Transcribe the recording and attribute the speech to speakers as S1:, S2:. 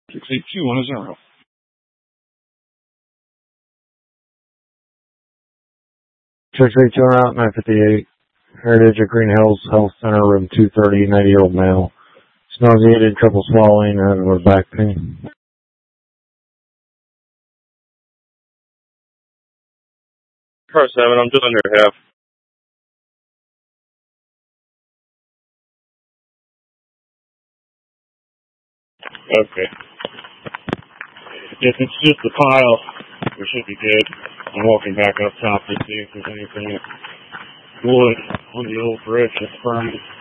S1: 68210. Church 82 out 958. Heritage of Green Hills Health Center, room 230, 90-year-old male. Nauseated, trouble swallowing, and with back pain.
S2: Car 7, I'm just under half. Okay. If it's just a pile, we should be good. I'm walking back up top to see if there's anything wood on the old bridge that's burned.